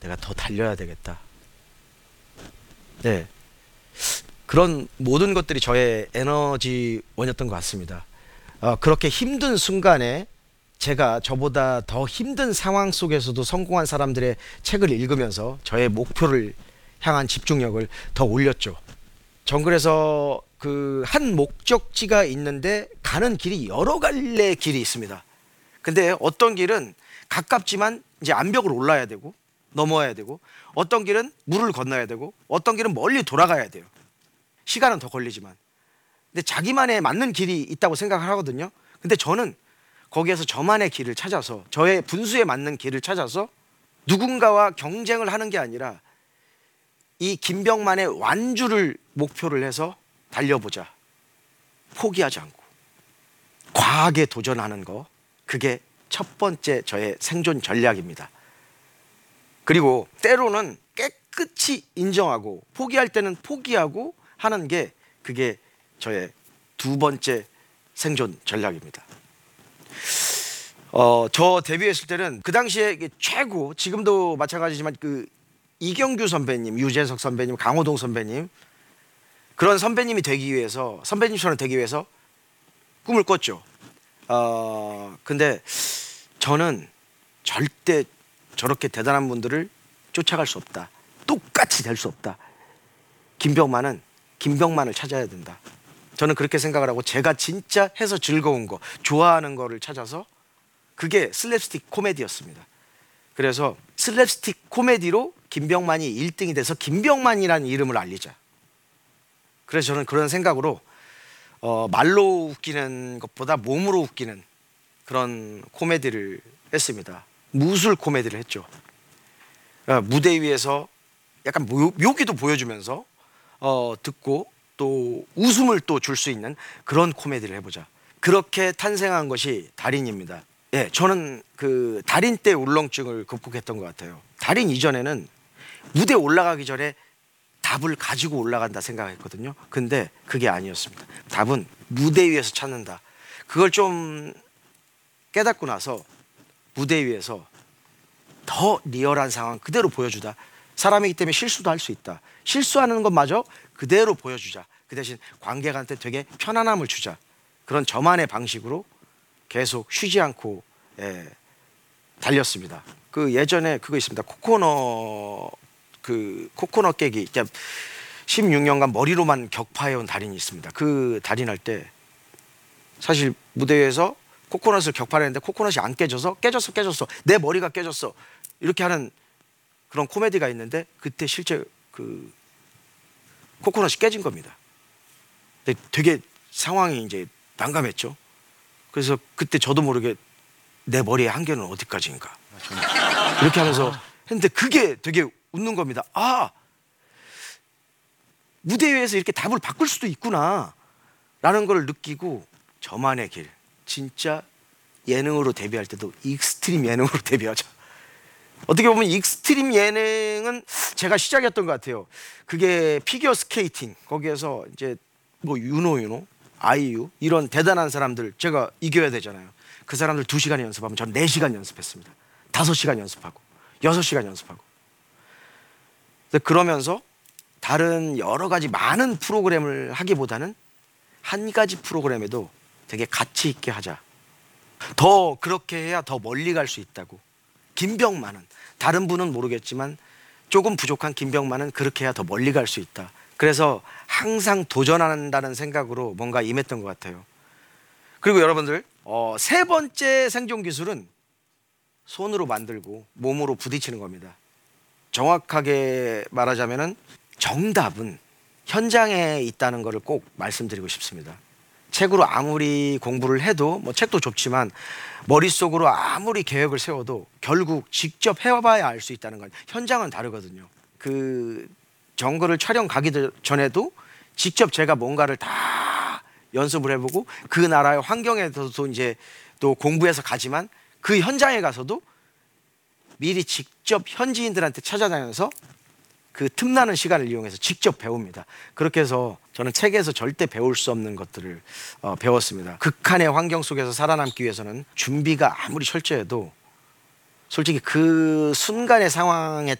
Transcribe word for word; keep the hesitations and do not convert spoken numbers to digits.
내가 더 달려야 되겠다. 네, 그런 모든 것들이 저의 에너지원이었던 것 같습니다. 어, 그렇게 힘든 순간에 제가 저보다 더 힘든 상황 속에서도 성공한 사람들의 책을 읽으면서 저의 목표를 향한 집중력을 더 올렸죠. 전 그래서 그 한 목적지가 있는데 가는 길이 여러 갈래 길이 있습니다. 근데 어떤 길은 가깝지만 이제 암벽을 올라야 되고 넘어야 되고, 어떤 길은 물을 건너야 되고, 어떤 길은 멀리 돌아가야 돼요. 시간은 더 걸리지만. 근데 자기만의 맞는 길이 있다고 생각을 하거든요. 근데 저는 거기에서 저만의 길을 찾아서, 저의 분수에 맞는 길을 찾아서 누군가와 경쟁을 하는 게 아니라 이 김병만의 완주를 목표를 해서 달려보자. 포기하지 않고 과하게 도전하는 거, 그게 첫 번째 저의 생존 전략입니다. 그리고 때로는 깨끗이 인정하고 포기할 때는 포기하고 하는 게, 그게 저의 두 번째 생존 전략입니다. 어, 저 데뷔했을 때는 그 당시에 최고, 지금도 마찬가지지만 그 이경규 선배님, 유재석 선배님, 강호동 선배님, 그런 선배님이 되기 위해서, 선배님처럼 되기 위해서 꿈을 꿨죠. 어, 근데 저는 절대 저렇게 대단한 분들을 쫓아갈 수 없다. 똑같이 될 수 없다. 김병만은 김병만을 찾아야 된다. 저는 그렇게 생각을 하고, 제가 진짜 해서 즐거운 거, 좋아하는 거를 찾아서, 그게 슬랩스틱 코미디였습니다. 그래서 슬랩스틱 코미디로 김병만이 일 등이 돼서 김병만이라는 이름을 알리자. 그래서 저는 그런 생각으로 어, 말로 웃기는 것보다 몸으로 웃기는 그런 코미디를 했습니다. 무술 코미디를 했죠. 어, 무대 위에서 약간 묘, 묘기도 보여주면서 어, 듣고 또 웃음을 또 줄 수 있는 그런 코미디를 해보자. 그렇게 탄생한 것이 달인입니다. 예, 저는 그 달인 때 울렁증을 극복했던 것 같아요. 달인 이전에는 무대 올라가기 전에 답을 가지고 올라간다 생각했거든요. 근데 그게 아니었습니다. 답은 무대 위에서 찾는다. 그걸 좀 깨닫고 나서 무대 위에서 더 리얼한 상황 그대로 보여주다. 사람이기 때문에 실수도 할 수 있다. 실수하는 것마저 그대로 보여주자. 그 대신 관객한테 되게 편안함을 주자. 그런 저만의 방식으로 계속 쉬지 않고 예, 달렸습니다. 그 예전에 그거 있습니다. 코코넛 그 코코넛 깨기, 십육 년간 머리로만 격파해온 달인이 있습니다. 그 달인할 때 사실 무대 위에서 코코넛을 격파했는데 코코넛이 안 깨져서 깨졌어 깨졌어 내 머리가 깨졌어 이렇게 하는 그런 코미디가 있는데, 그때 실제 그 코코넛이 깨진 겁니다. 근데 되게 상황이 이제 난감했죠. 그래서 그때 저도 모르게 내 머리의 한계는 어디까지인가 이렇게 하면서 했는데, 그게 되게 웃는 겁니다. 아, 무대 위에서 이렇게 답을 바꿀 수도 있구나 라는 걸 느끼고, 저만의 길, 진짜 예능으로 데뷔할 때도 익스트림 예능으로 데뷔하자. 어떻게 보면 익스트림 예능은 제가 시작이었던 것 같아요. 그게 피겨 스케이팅, 거기에서 이제 뭐 윤호 윤호 아이유 이런 대단한 사람들 제가 이겨야 되잖아요. 그 사람들 두 시간 연습하면 전 네 시간 연습했습니다. 다섯 시간 연습하고 여섯 시간 연습하고. 그러면서 다른 여러 가지 많은 프로그램을 하기보다는 한 가지 프로그램에도 되게 가치 있게 하자. 더 그렇게 해야 더 멀리 갈 수 있다고. 김병만은, 다른 분은 모르겠지만 조금 부족한 김병만은 그렇게 해야 더 멀리 갈 수 있다. 그래서 항상 도전한다는 생각으로 뭔가 임했던 것 같아요. 그리고 여러분들 어, 세 번째 생존 기술은 손으로 만들고 몸으로 부딪히는 겁니다. 정확하게 말하자면은 정답은 현장에 있다는 것을 꼭 말씀드리고 싶습니다. 책으로 아무리 공부를 해도, 뭐 책도 좋지만 머릿속으로 아무리 계획을 세워도 결국 직접 해봐야 알 수 있다는 건, 현장은 다르거든요. 그 정글을 촬영 가기 전에도 직접 제가 뭔가를 다 연습을 해보고 그 나라의 환경에서도 이제 또 공부해서 가지만, 그 현장에 가서도 미리 직접 현지인들한테 찾아다녀서 그 틈나는 시간을 이용해서 직접 배웁니다. 그렇게 해서 저는 책에서 절대 배울 수 없는 것들을 어, 배웠습니다. 극한의 환경 속에서 살아남기 위해서는 준비가 아무리 철저해도 솔직히 그 순간의 상황에